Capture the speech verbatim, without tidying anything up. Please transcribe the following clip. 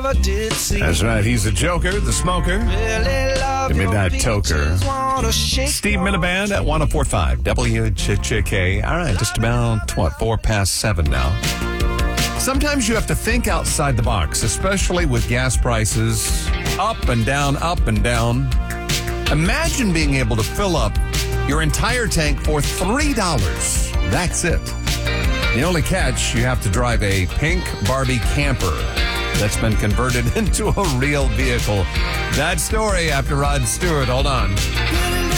never did see. That's right. He's the Joker, the smoker, the midnight toker. Steve Miliband at one oh four point five W Ch K. All right, just about, what, four past seven now. Sometimes you have to think outside the box, especially with gas prices up and down, up and down. Imagine being able to fill up your entire tank for three dollars. That's it. The only catch, you have to drive a pink Barbie camper that's been converted into a real vehicle. That story after Rod Stewart. Hold on.